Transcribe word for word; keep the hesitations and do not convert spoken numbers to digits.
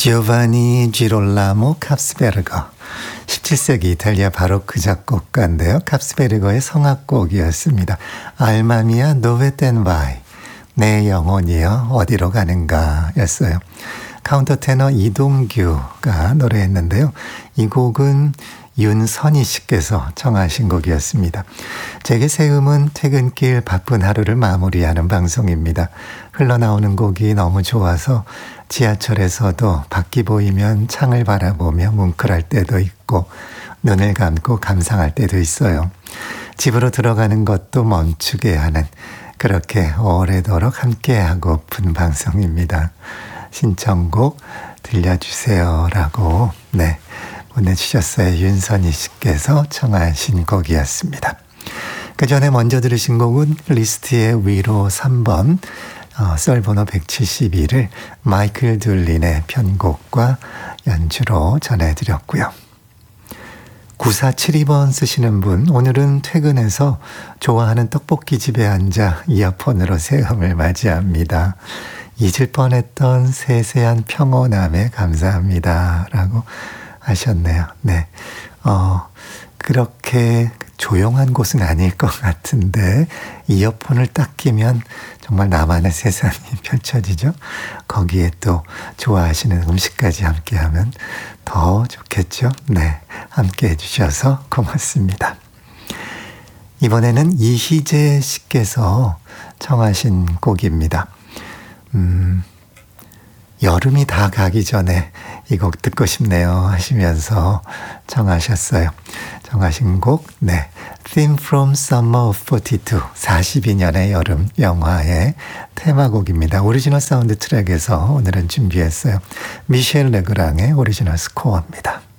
지오바니 지롤라모 캅스베르거, 십칠 세기 이탈리아 바로크 작곡가인데요. 캅스베르거의 성악곡이었습니다. 알마미아 노베텐 바이, 내 영혼이여 어디로 가는가 였어요. 카운터 테너 이동규가 노래했는데요. 이 곡은 윤선희 씨께서 청하신 곡이었습니다. 제게 새음은 퇴근길 바쁜 하루를 마무리하는 방송입니다. 흘러나오는 곡이 너무 좋아서 지하철에서도 밖이 보이면 창을 바라보며 뭉클할 때도 있고 눈을 감고 감상할 때도 있어요. 집으로 들어가는 것도 멈추게 하는, 그렇게 오래도록 함께하고픈 방송입니다. 신청곡 들려주세요 라고 네 보내주셨어요. 윤선희 씨께서 청하신 곡이었습니다. 그 전에 먼저 들으신 곡은 리스트의 위로 삼 번 어, 썰번호 백칠십이를 마이클 둘린의 편곡과 연주로 전해드렸고요. 구사칠이 번 쓰시는 분, 오늘은 퇴근해서 좋아하는 떡볶이 집에 앉아 이어폰으로 새음을 맞이합니다. 잊을 뻔했던 세세한 평온함에 감사합니다 라고 하셨네요. 네, 어, 그렇게 조용한 곳은 아닐 것 같은데 이어폰을 딱 끼면 정말 나만의 세상이 펼쳐지죠. 거기에 또 좋아하시는 음식까지 함께하면 더 좋겠죠. 네, 함께 해주셔서 고맙습니다. 이번에는 이희재 씨께서 청하신 곡입니다. 음, 여름이 다 가기 전에 이 곡 듣고 싶네요 하시면서 청하셨어요. 청하신 곡, 네, Theme from Summer of 사십이, 사십이 년의 여름 영화의 테마곡입니다. 오리지널 사운드 트랙에서 오늘은 준비했어요. 미셸 레그랑의 오리지널 스코어입니다.